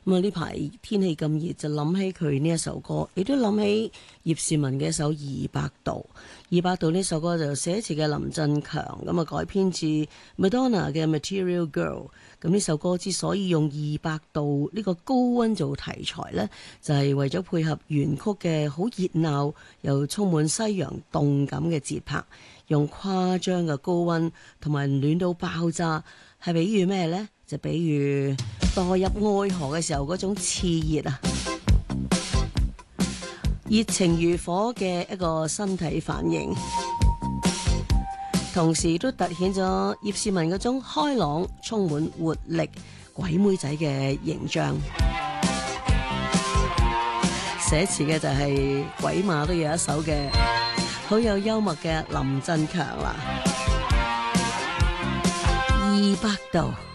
咁啊呢排天氣咁熱，就諗起佢呢一首歌，亦都諗起葉倩文嘅一首《200度》。200度呢首歌就寫詞嘅林振強，咁啊改編自 Madonna 嘅 Material Girl。咁呢首歌之所以用200度呢個高溫做題材呢，就係為咗配合原曲嘅好熱鬧又充滿西洋動感嘅節拍，用誇張嘅高溫同埋暖到爆炸，係比喻咩呢？就比喻墮入愛河嘅時候嗰種熾熱啊！熱情如火嘅一個身體反應，同時都凸顯咗葉倩文嗰種開朗、充滿活力、鬼妹仔嘅形象。寫詞嘅就係鬼馬都有一手嘅，好有幽默嘅林振強啦。200度。